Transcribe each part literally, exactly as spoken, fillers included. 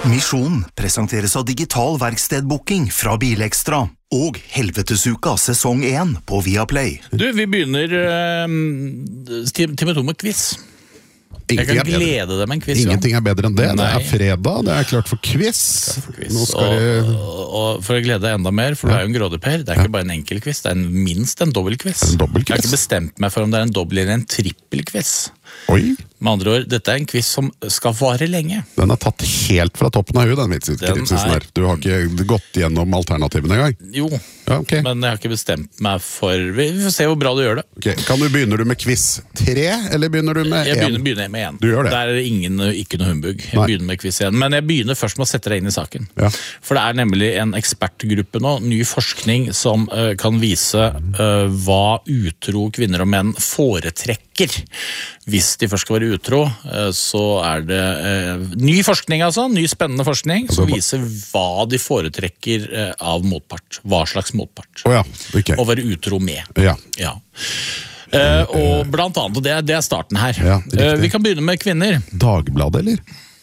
Misjon presenteres av Digital Verkstedbooking fra Bilekstra og Helvetesuka sesong én på Viaplay. Du, vi begynner uh, time to med quiz. Jeg kan glede deg med en quiz. Ingenting er bedre enn det. Nei. Det er fredag, det er klart for quiz. For quiz. Nå skal og, det... og, og for å glede deg enda mer, for ja. Du er jo en grådig Per, det er ikke bare en enkel quiz, det er en, minst en dobbeltquiz. En dobbeltquiz. Jeg har ikke bestemt meg for om det er en dobbel eller en trippelquiz. Oi. Med andre ord, dette er en quiz som skal vare lenge. Den er tatt helt fra toppen av huet, den vitsen her. Du har ikke gått gjennom alternativene en gang? Jo, ja, okay. Men jeg har ikke bestemt meg for... Vi får se hvor bra du gjør det. Okay. Kan du, begynner du med quiz tre, eller begynner du med én? Jeg begynner, begynner med én. Du gjør det? Der er det ingen, ikke noe humbug. Jeg Nei. begynner med quiz igjen. Men jeg begynner først med å sette deg inn i saken. Ja. For det er nemlig en ekspertgruppe nå, ny forskning, som uh, kan vise uh, hva utro kvinner og menn foretrekker. Hvis de først skal være utro, uh, så er det uh, ny forskning, altså. Ny spennende forskning, som viser hva de foretrekker uh, av motpart. Hva slags motpart. Oh ja, okay. Å være utro med. Ja. Ja. Uh, og blant annet, og det, det er starten her. Ja, uh, vi kan begynne med kvinner. Dagbladet, eller?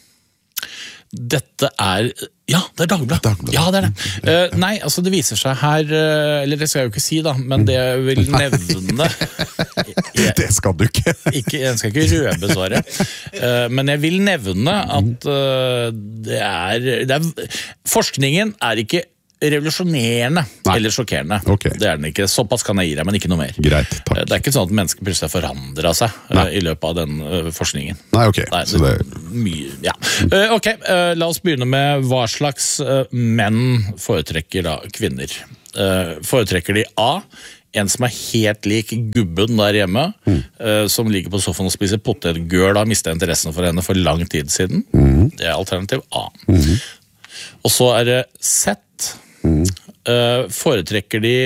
Dette er... Ja, det er Dagbladet. Dagbladet. Ja, det er det. Uh, nei, altså det viser seg her, uh, eller det skal jeg jo ikke si da, men det jeg vil nevne... jeg, det skal du ikke. ikke. Jeg skal ikke røpe svaret. Uh, men jeg vil nevne at uh, det, er, det er... Forskningen er ikke revolusjonerende Nei. eller sjokkerende. Okay. Det er den ikke. Såpass kan jeg gi deg, men ikke noe mer. Greit, takk. Det er ikke sånn at mennesker plutselig forandrer seg uh, i løpet av den uh, forskningen. Nei, ok. Nei, Så det... mye, ja. uh, ok, uh, la oss begynne med hva slags uh, menn foretrekker da kvinner. Uh, foretrekker de A, en som er helt lik gubben der hjemme, mm. uh, som ligger på sofaen og spiser potetgøl, har mistet interessen for henne for lang tid siden. Mm. Det er alternativ A. Mm. Og så er det Z. Mm. Uh, foretrekker de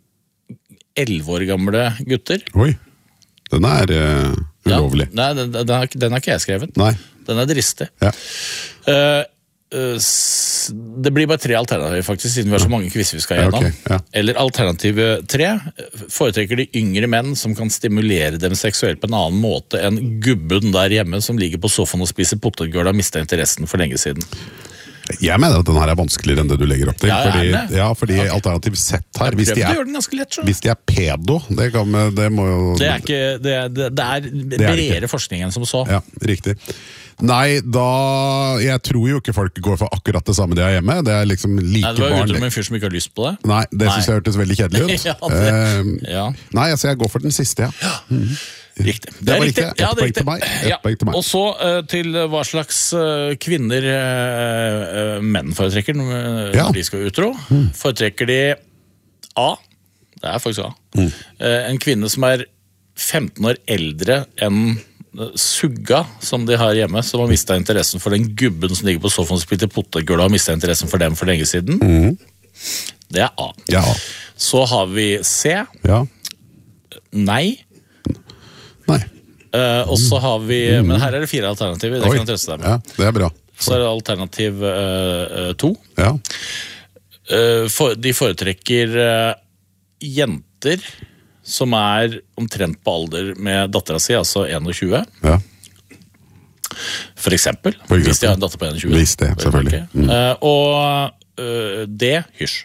elleve år gamle gutter. Oi, den er uh, ulovlig. Ja, nei, den, den, har, den har ikke jeg skrevet. Nei. Den er dristig. Ja. Uh, uh, det blir bare tre alternativer faktisk, siden vi har så mange quiz vi skal gjennom. Ja, okay. Ja. Eller alternativ tre, foretrekker de yngre menn som kan stimulere dem seksuelt på en annen måte enn gubben der hjemme som ligger på sofaen og spiser potetgøl og har mistet interessen for lenge siden. Jeg mener at den her er vanskeligere enn det du legger opp til. Ja, fordi, det. ja, fordi okay. alternativ sett her, hvis de, er, lett, hvis de er pedo, det, kan, det må jo... Det er, ikke, det, det, det er bredere forskning enn som så. Ja, riktig. Nei, da... Jeg tror jo ikke folk går for akkurat det samme de er hjemme. Det er liksom like barn... Nei, det var utro med en fyr som ikke har lyst på det. Nei, det nei. synes jeg hørtes veldig kjedelig ut. ja, det, uh, ja. Nei, altså jeg går for den siste, ja. ja. Mm. Riktig. Det, det er riktig. Ja, det er riktig. Meg. Ja. Og så uh, til hva slags uh, kvinner uh, menn foretrekker når ja. de skal utro. Mm. Foretrekker de A, det er faktisk A, mm. uh, en kvinne som er femten år eldre enn Sugga som de har hjemme, som har mistet interessen for den gubben som ligger på sofaen og spiller potetgøl og har mistet interessen for dem for lenge siden. Mm. Det er A. Ja. Så har vi C. Ja. Nei. Nei. Uh, og så har vi, mm. men her er det fire alternativer, det Oi. kan jeg trøste deg med. Ja, det er bra. Så er det alternativ uh, to. Ja. Uh, for, de foretrekker uh, jenter som er omtrent på alder med datteren si, altså tjueen. Ja. For eksempel, for eksempel, hvis de har en datter på tjueen. Hvis det, selvfølgelig. Mm. Uh, og uh, det, hysj.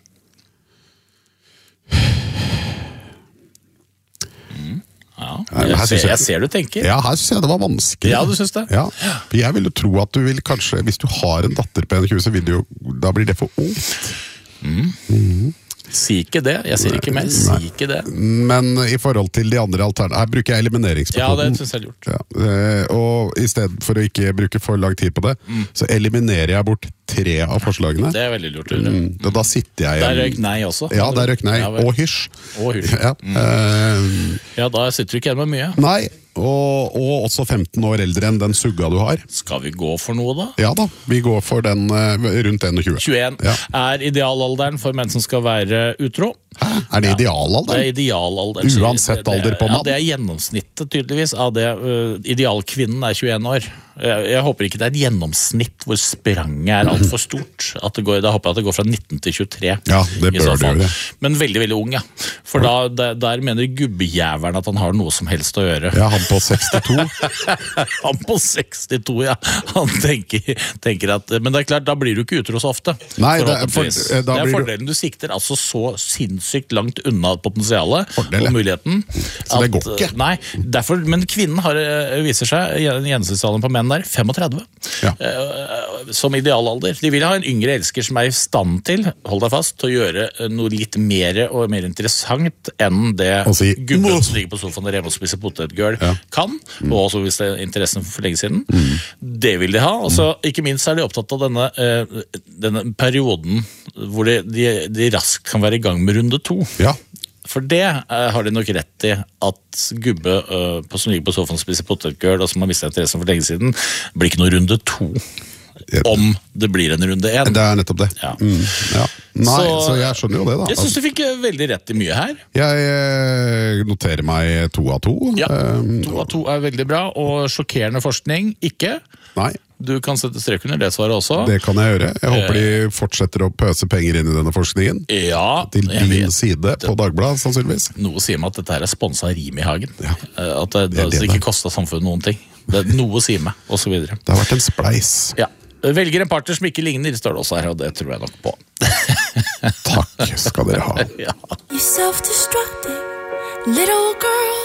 Ja, jeg, ser, jeg ser du tenker. Ja, her synes jeg det var vanskelig. Ja, du synes det? Ja, jeg vil jo tro at du vil kanskje, hvis du har en datter på tjueen, så vil du jo, da blir det for ungt. Mm. Mm. Si ikke det, jeg sier ikke mer, si ikke det. Men i forhold til de andre alternativene, her bruker jeg elimineringsmetoden. Ja, det synes jeg er lurt. Ja. Og i stedet for å ikke bruke for lang tid på det, mm. så eliminerer jeg bort tre av forslagene. Det er veldig lurt. Mm. Da, da sitter jeg... Der røk nei også. Ja, der røk nei, ja, og hysj. Og hysj. Ja. Mm. Uh, ja, da sitter du ikke igjen med mye. Nei, og, og også femten år eldre enn den sugga du har. Skal vi gå for noe da? Ja da, vi går for den uh, rundt tjueen. tjueen ja. Er idealalderen for menn som skal være utro. Hæ? Er det idealalder? Det er idealalder. Uansett alder på mann? Ja, det er gjennomsnittet tydeligvis. Av det, uh, idealkvinnen er tjueen år. Jeg, jeg håper ikke det er et gjennomsnitt hvor spranget er alt for stort. At det går, da håper jeg at det går fra nitten til tjuetre. Ja, det bør det gjøre. Men veldig, veldig ung, ja. For da, der, der mener gubbejæveren at han har noe som helst å gjøre. Ja, han på sekstito. Han på sekstito, ja. Han tenker, tenker at, men det er klart, da blir du ikke utro så ofte. Nei, det er, for, det er fordelen. Du sikter altså så sinnssykt langt unna potensialet Fordel, og muligheten. Så det går ikke. Nei, derfor, men kvinnen har, viser seg, gjennomsnittsalderen på menn der, femogtredve, ja. uh, som idealalder. De vil ha en yngre elsker som er i stand til, hold deg fast, til å gjøre noe litt mer og mer interessant enn det si, gubben som ligger på sofaen der hjemme og spiser potetgøl ja. kan, mm. og også hvis det er interessen for lenge siden. Mm. Det vil de ha, og så ikke minst er de opptatt av denne, uh, denne perioden hvor de, de, de raskt kan være i gang med runde to. Ja. For det uh, har de nok rett i at gubbe uh, på, som ligger på sofaen og spiser potetgøl og som har mistet interessen for lenge siden, blir ikke noe runde to om det blir en runde en. Det er nettopp det. Ja. Mm, ja. Nei, så, så jeg skjønner jo det da. Jeg synes du fikk veldig rett i mye her. Jeg eh, noterer meg to av to. Ja, to av to er veldig bra, og sjokkerende forskning, ikke. Nei. Du kan sette strek under det svaret også. Det kan jeg gjøre. Jeg håper de fortsetter å pøse penger inn i denne forskningen. Ja. Til din side på Dagbladet, sannsynligvis. Noe sier meg at dette her er sponset av Rimi-hagen. Ja. At det, det, det, det ikke kostet samfunnet noen ting. Det er noe sier meg, og så videre. Det har vært en spleis. Ja. Velger en partner som ikke ligner, det står det også her, og det tror jeg nok på. Takk skal dere ha. Ja. You self-destructing little girl.